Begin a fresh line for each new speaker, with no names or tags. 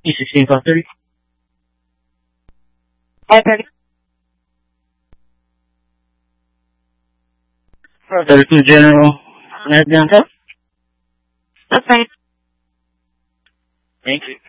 E1653.
530.
32 General. Downtown.
That's fine.
Thank you.